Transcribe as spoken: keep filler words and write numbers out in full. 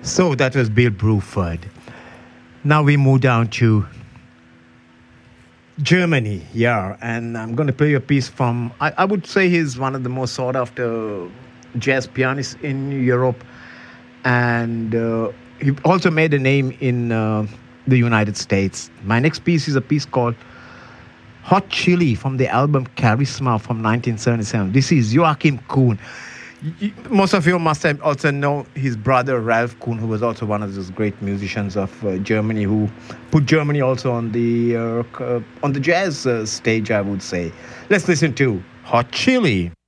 So that was Bill Bruford. Now we move down to Germany, yeah, and I'm going to play a piece from, I, I would say he's one of the most sought after jazz pianists in Europe, and uh, he also made a name in uh, the United States. My next piece is a piece called Hot Chili from the album Charisma from nineteen seventy-seven. This is Joachim Kuhn. Most of you must have also know his brother Ralph Kuhn, who was also one of those great musicians of uh, Germany, who put Germany also on the uh, uh, on the jazz uh, stage, I would say. Let's listen to Hot Chili.